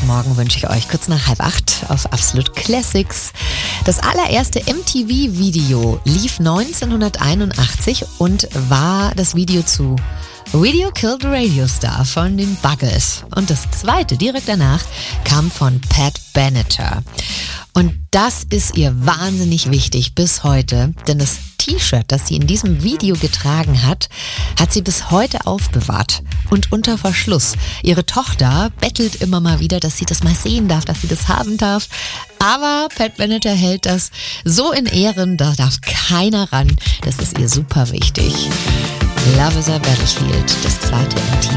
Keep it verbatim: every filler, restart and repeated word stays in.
Morgen wünsche ich euch kurz nach halb acht auf Absolute Classics. Das allererste M T V-Video lief neunzehnhunderteinundachtzig und war das Video zu Video Killed the Radio Star von den Buggles. Und das zweite, direkt danach, kam von Pat Benatar. Und das ist ihr wahnsinnig wichtig bis heute, denn das T-Shirt, das sie in diesem Video getragen hat, hat sie bis heute aufbewahrt und unter Verschluss. Ihre Tochter bettelt immer mal wieder, dass sie das mal sehen darf, dass sie das haben darf. Aber Pat Benatar hält das so in Ehren, da darf keiner ran. Das ist ihr super wichtig. Love is a Battlefield, das zweite M T V.